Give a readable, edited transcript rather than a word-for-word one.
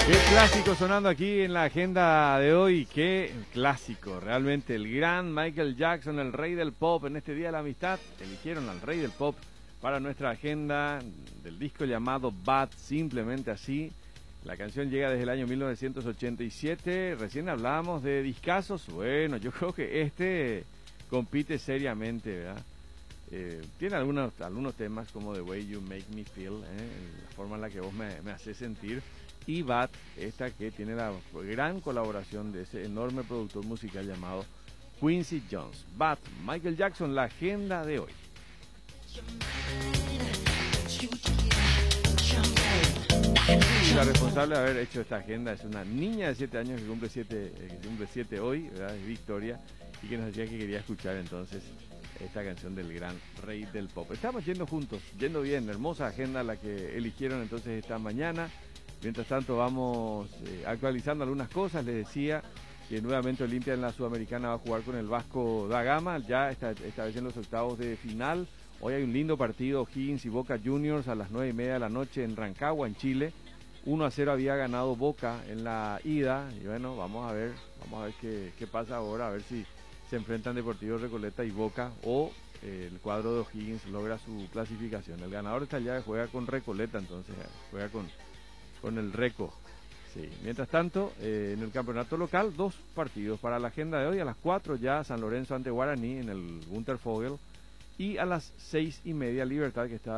Qué clásico sonando aquí en la agenda de hoy, qué clásico, realmente el gran Michael Jackson, el rey del pop, en este Día de la Amistad, eligieron al rey del pop para nuestra agenda del disco llamado Bad, simplemente así. La canción llega desde el año 1987, recién hablábamos de discazos, bueno, yo creo que este compite seriamente, ¿verdad? Tiene algunos temas como The Way You Make Me Feel, la forma en la que vos me haces sentir, y Bad, esta que tiene la gran colaboración de ese enorme productor musical llamado Quincy Jones. Bad, Michael Jackson, la agenda de hoy. Y la responsable de haber hecho esta agenda es una niña de 7 años que cumple 7 hoy, ¿verdad? Es Victoria, y que nos decía que quería escuchar entonces esta canción del gran rey del pop. Estamos yendo juntos, yendo bien, hermosa agenda la que eligieron entonces esta mañana. Mientras tanto vamos actualizando algunas cosas. Les decía que nuevamente Olimpia en la Sudamericana va a jugar con el Vasco da Gama, ya esta vez en los octavos de final. Hoy hay un lindo partido, O'Higgins y Boca Juniors a las 9:30 de la noche en Rancagua, en Chile. 1-0 había ganado Boca en la ida, y bueno, vamos a ver qué pasa ahora, a ver si se enfrentan Deportivo Recoleta y Boca, o el cuadro de O'Higgins logra su clasificación. El ganador de esta llave juega con Recoleta, entonces juega con el Reco. Sí. Mientras tanto, en el campeonato local, 2 partidos para la agenda de hoy. A las 4 ya San Lorenzo ante Guaraní en el Gunter Fogel, y a las 6:30 Libertad, que está